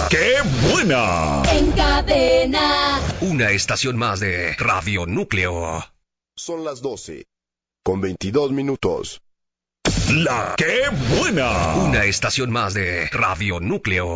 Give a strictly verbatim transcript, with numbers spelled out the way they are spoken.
¡Qué buena! En Cadena. Una estación más de Radio Núcleo. Son las doce, con veintidós minutos. ¡La Qué buena! Una estación más de Radio Núcleo.